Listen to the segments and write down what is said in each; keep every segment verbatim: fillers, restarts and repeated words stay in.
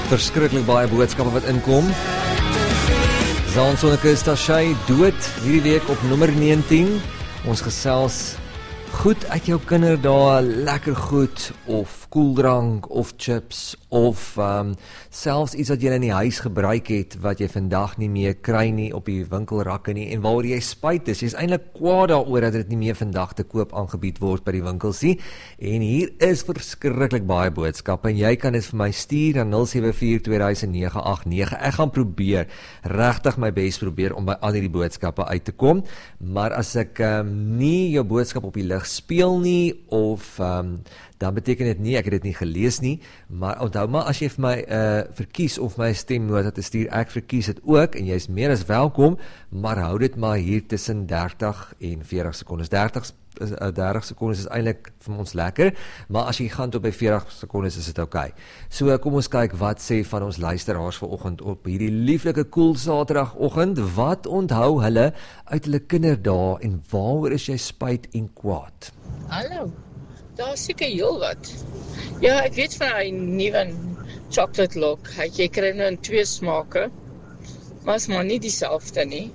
Verskriklik baie boodskappe wat inkom. Zaan Sonneke is Tashay dood hierdie week op nommer negentien. Ons gesels goed uit jou kinderdae, lekker goed of koeldrank of chips of um, selfs iets wat jy in die huis gebruik het wat jy vandag nie meer kry nie op die winkelrakke nie en waaroor jy spyt is. Jy is eintlik kwaad daaroor dat dit nie meer vandag te koop aangebied word by die winkels nie. En hier is verskriklik baie boodskappe en jy kan dit vir my stuur na nul sewe vier twee nege agt nege. Ek gaan probeer, regtig my bes probeer om by al hierdie boodskappe uit te kom. Maar as ek um, nie jou boodskap op die lig speel nie of um, dan beteken dit nie, ek het dit nie gelees nie, maar onthou maar, as jy vir my uh, verkies of my stemnota te stuur, ek verkies dit ook, en jy is meer as welkom, maar hou dit maar hier tussen dertig en veertig sekondes. dertig, uh, dertig sekondes is eintlik vir ons lekker, maar as jy gaan tot by veertig sekondes is dit oké. So kom ons kyk wat sê van ons luisteraars vanoggend op hierdie lieflike koel Saterdagoggend. Wat onthou hulle uit hulle kinderdae en waaroor is jy spyt en kwaad? Hallo. Daar is seker heel wat. Ja, ek weet van hy nuwe chocolate lock. Hy jy kry nou in twee smake. Maar is maar nie dieselfde nie.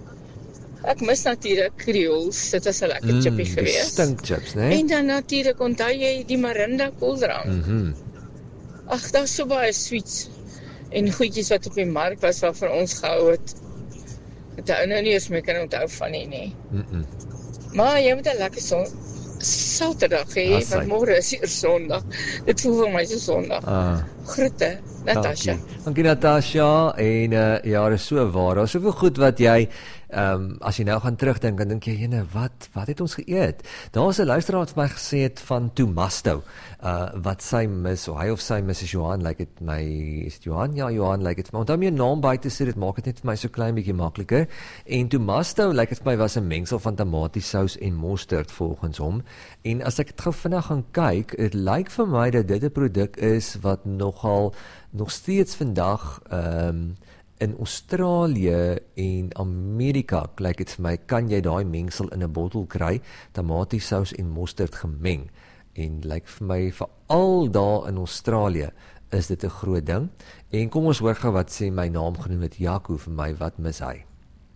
Ek mis natuurlik Creoles. Dit was 'n lekker mm, chippie geweest. Stinkchips, né? En dan natuurlik onthou jy die Marinda koeldrank. Mhm. Ag, daar's so baie sweets en goedjies wat op die mark was wat vir ons gehou het. Dit hou nou nie eens meer kan onthou van nie nie. Mhm. Maar jy moet 'n lekker son Saterdag hê, want môre is hier Sondag. Dit voel vir my so Sondag. Ah. Groete, Natasha. Dankie, Dankie Natasha. En uh, ja, dit is so waar. Daar is soveel goed wat jy Um, as jy nou gaan terugdink, dan dink jy, jene, wat, wat het ons geëet? Daar is 'n luisteraar wat vir my gesê het van Tomasto, uh, wat sy mis, of hy of sy mis is Johan, lyk like het my, is het Johan? Ja, Johan, lyk like het vir my, want om jy naam by te sê, dit maak het net vir my so klein bietjie makliker, en Tomasto, lyk like het vir my, was 'n mengsel van tomatiesous en mosterd volgens hom, en as ek het gou vinnig gaan kyk, het lyk vir my dat dit 'n produk is, wat nogal, nog steeds vandag, um, in Australië en Amerika, lyk dit vir my, kan jy daai mengsel in 'n bottel kry, tomatiesous en mosterd gemeng. En lyk vir my, veral daar in Australië, is dit 'n groot ding. En kom ons hoor gou wat sê my naam genoem het, Jaco, vir my, wat mis hy?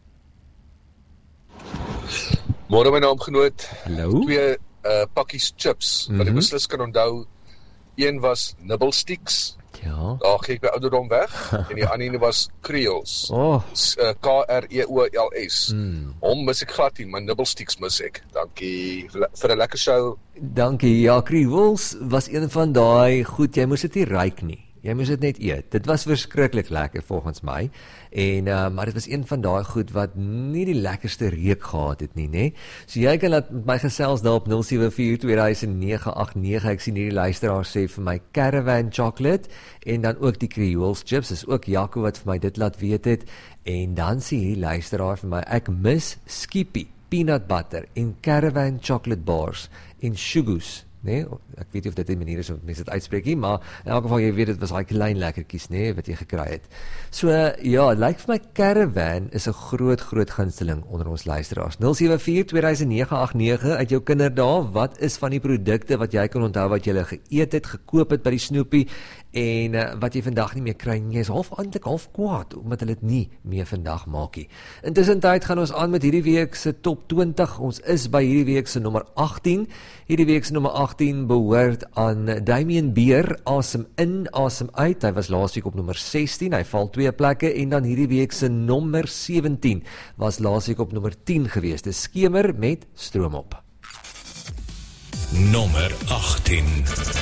Môre my naamgenoot, Hallo? twee uh, pakkies chips, mm-hmm. wat ek beslis kan onthou, een was Nibblesticks, ja. daar gee ek by ouderdom weg, en die ander was Creoles, oh. K R E O L S, mm. hom mis ek glad nie, maar Nibblesticks mis ek. Dankie vir 'n lekker show. Dankie, ja, Creoles was een van daai, goed, jy moes dit nie ruik nie. Jy moes dit net eet. Dit was verskriklik lekker volgens my. En uh, maar dit was een van daai goed wat nie die lekkerste reuk gehad het nie, nê? So jy kan laat met my gesels daar op nul sewe vier twee nege agt nege. Ek sien hierdie luisteraar sê vir my Caravan chocolate en dan ook die Creoles chips. Is ook Jaco wat vir my dit laat weet het. En dan sê hierdie luisteraar vir my, ek mis Skippy, peanut butter en Caravan chocolate bars en Sugos. Nee, ek weet nie of dit die manier is of mense dit uitspreek nie, maar in elk geval jy weet dit was daai klein lekkertjies, nee, wat jy gekry het. So ja, lyk like vir my Caravan is 'n groot groot gunsteling onder ons luisteraars. nul sewe vier twee nege agt nege uit jou kinderdae, wat is van die produkte wat jy kan onthou wat jy geëet het, gekoop het by die Snoepie en uh, wat jy vandag nie meer kry nie? Jy is half eintlik half kwaad omdat hulle dit nie meer vandag maak nie. Intussen tyd gaan ons aan met hierdie week se top twintig. Ons is by hierdie week se nommer agttien. Hierdie week se nommer agttien behoort aan Damien Beer, Asem in, Asem uit. Hy was laasweek op nommer sestien, hy val twee plekke, en dan hierdie week se nommer sewentien was laasweek op nommer tien geweest. Dis Skemer met Stroom op. Nommer agttien.